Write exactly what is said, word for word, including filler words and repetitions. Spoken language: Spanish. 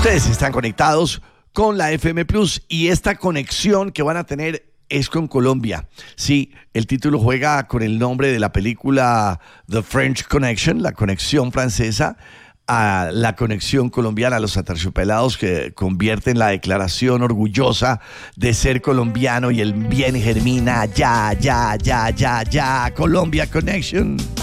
Ustedes están conectados con la F M Plus y esta conexión que van a tener es con Colombia. Sí, el título juega con el nombre de la película The French Connection, la conexión francesa, a la conexión colombiana, a los aterciopelados que convierten la declaración orgullosa de ser colombiano y el bien germina. Ya, ya, ya, ya, ya. Colombia Connection.